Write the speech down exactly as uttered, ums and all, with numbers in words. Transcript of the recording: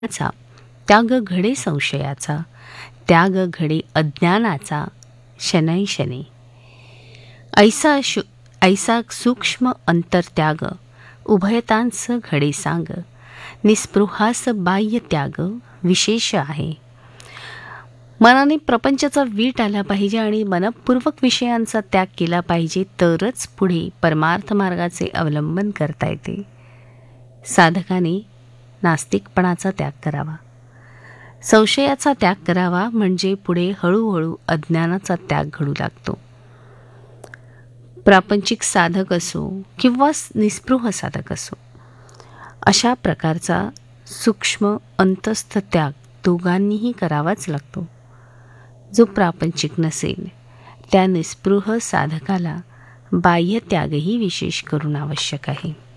चा त्याग घडे संशयाचा, त्याग घडे अज्ञानाचा, शनै शनै. ऐसा शु ऐसा सूक्ष्म अंतरत्याग, उभयतांस घडे सांग, निस्पृहास बाह्य त्याग विशेष आहे. मनाने प्रपंचाचा वीट आला पाहिजे आणि मनपूर्वक विषयांचा त्याग केला पाहिजे, तरच पुढे परमार्थ मार्गाचे अवलंबन करता येते. साधकाने नास्तिकपणाचा त्याग करावा, संशयाचा त्याग करावा, म्हणजे पुढे हळूहळू अज्ञानाचा त्याग घडू लागतो. प्रापंचिक साधक असो किंवा निस्पृह साधक असो, अशा प्रकारचा सूक्ष्म अंतस्थ त्याग दोघांनीही करावाच लागतो. जो प्रापंचिक नसेल त्या निस्पृह साधकाला बाह्य त्यागही विशेष करून आवश्यक आहे.